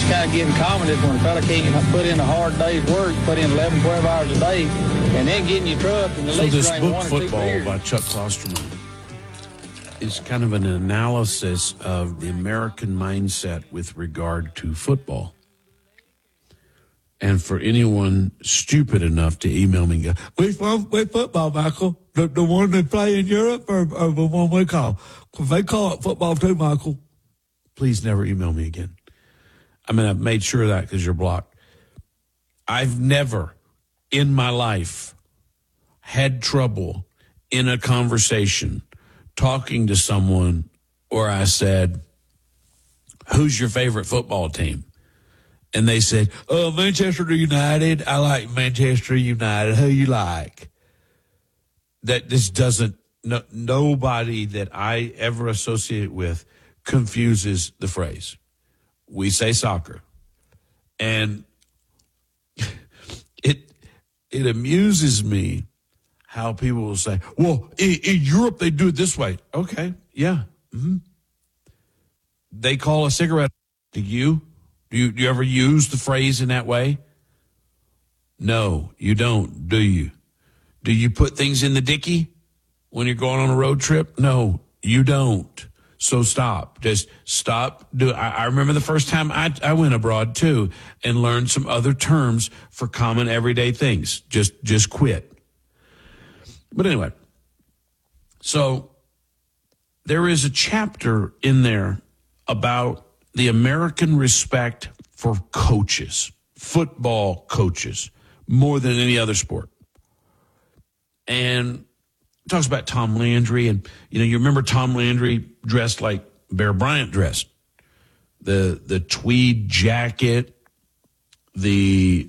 it's kind of getting common is when a fella can't put in a hard day's work, put in 11, 12 hours a day, and then get in your truck and at least this drink book, one or two Football, beers. by Chuck Klosterman, is kind of an analysis of the American mindset with regard to football. And for anyone stupid enough to email me and go, which football, Michael? The one they play in Europe or the one we call? Because they call it football too, Michael. Please never email me again. I mean, I've made sure of that because you're blocked. I've never in my life had trouble in a conversation talking to someone where I said, who's your favorite football team? And they said, oh, Manchester United. I like Manchester United. Who you like? That this doesn't, nobody that I ever associate with confuses the phrase. We say soccer. And it amuses me how people will say, well, in Europe they do it this way. Okay, yeah. Mm-hmm. They call a cigarette. Do you ever use the phrase in that way? No, you don't, do you? Do you put things in the dicky when you're going on a road trip? No, you don't. So stop. Just stop. I remember the first time I went abroad, too, and learned some other terms for common everyday things. Just quit. But anyway, so there is a chapter in there about the American respect for coaches, football coaches, more than any other sport. And it talks about Tom Landry. And, you remember Tom Landry dressed like Bear Bryant dressed. The tweed jacket, the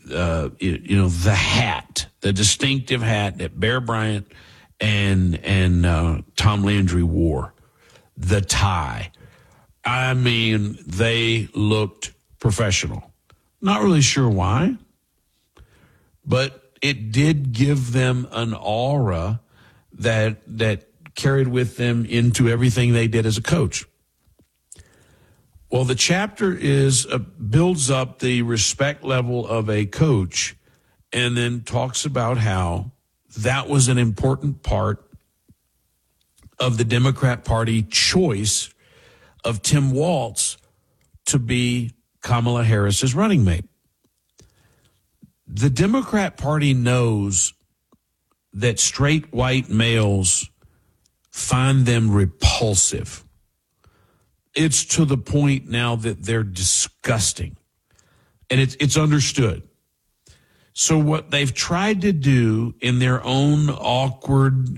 hat, the distinctive hat that Bear Bryant and Tom Landry wore, the tie. I mean, they looked professional. Not really sure why, but it did give them an aura that carried with them into everything they did as a coach. Well, the chapter builds up the respect level of a coach and then talks about how that was an important part of the Democrat Party choice of Tim Walz to be Kamala Harris's running mate. The Democrat Party knows that straight white males find them repulsive. It's to the point now that they're disgusting. And it's understood. So what they've tried to do in their own awkward,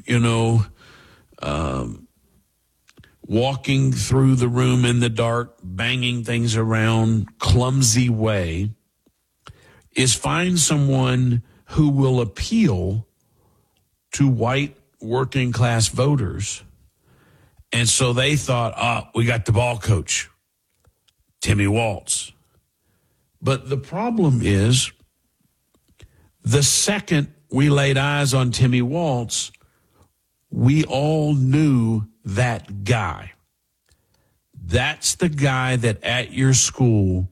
walking through the room in the dark, banging things around, clumsy way, is find someone who will appeal to white working class voters. And so they thought, we got the ball coach, Timmy Walz. But the problem is, the second we laid eyes on Timmy Walz, we all knew that guy. That's the guy that at your school,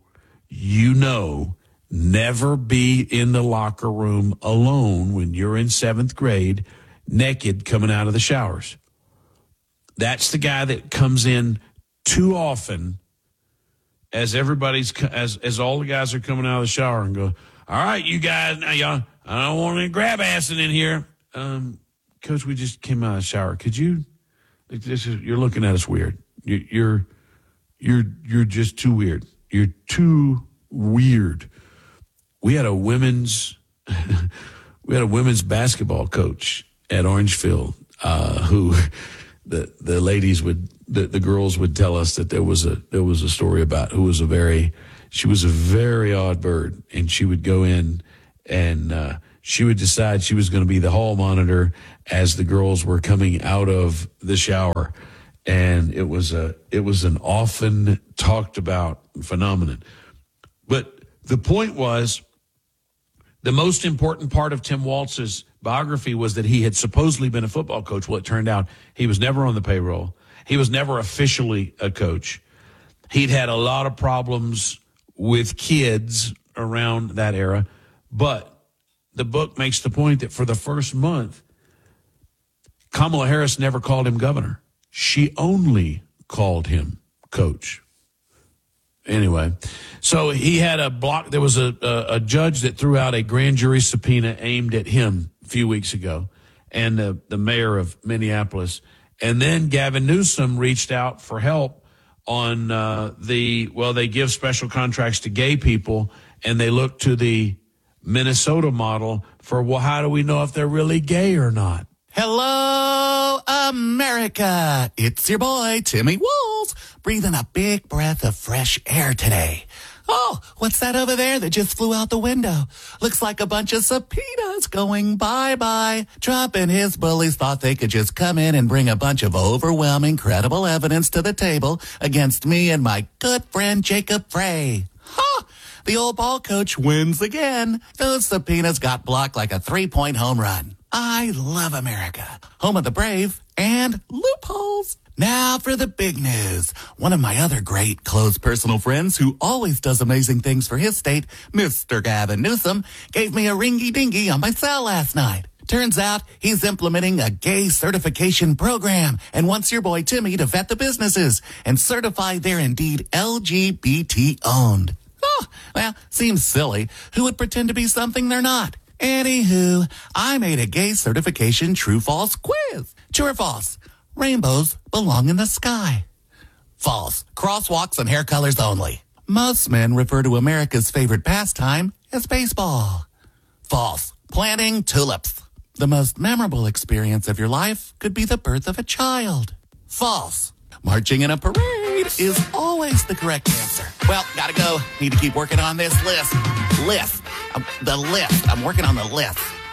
never be in the locker room alone when you're in 7th grade, naked coming out of the showers. That's the guy that comes in too often as as all the guys are coming out of the shower and go, all right, you guys, now y'all, I don't want any grab assing in here. Coach, we just came out of the shower. Could you? You're looking at us weird. You're just too weird. You're too weird. We had a women's basketball coach at Orangefield who the ladies the girls would tell us that there was a story about she was a very odd bird, and she would go in and she would decide she was going to be the hall monitor as the girls were coming out of the shower. And it was an often talked about phenomenon. But the point was, the most important part of Tim Walz's biography was that he had supposedly been a football coach. Well, it turned out he was never on the payroll. He was never officially a coach. He'd had a lot of problems with kids around that era. But the book makes the point that for the first month, Kamala Harris never called him governor. She only called him coach. Anyway, so he had a block. There was a judge that threw out a grand jury subpoena aimed at him a few weeks ago, and the mayor of Minneapolis. And then Gavin Newsom reached out for help on they give special contracts to gay people, and they look to the Minnesota model for, well, how do we know if they're really gay or not? Hello, America. It's your boy, Timmy Walls, breathing a big breath of fresh air today. Oh, what's that over there that just flew out the window? Looks like a bunch of subpoenas going bye-bye. Trump and his bullies thought they could just come in and bring a bunch of overwhelming, credible evidence to the table against me and my good friend Jacob Frey. Huh! The old ball coach wins again. Those subpoenas got blocked like a 3-point home run. I love America, home of the brave and loopholes. Now for the big news. One of my other great close personal friends who always does amazing things for his state, Mr. Gavin Newsom, gave me a ringy-dingy on my cell last night. Turns out he's implementing a gay certification program and wants your boy Timmy to vet the businesses and certify they're indeed LGBT-owned. Oh, well, seems silly. Who would pretend to be something they're not? Anywho, I made a gay certification true-false quiz. True or false? Rainbows belong in the sky. False. Crosswalks and hair colors only. Most men refer to America's favorite pastime as baseball. False. Planting tulips. The most memorable experience of your life could be the birth of a child. False. Marching in a parade is always the correct answer. Well, gotta go. Need to keep working on this list. The list. I'm working on the list.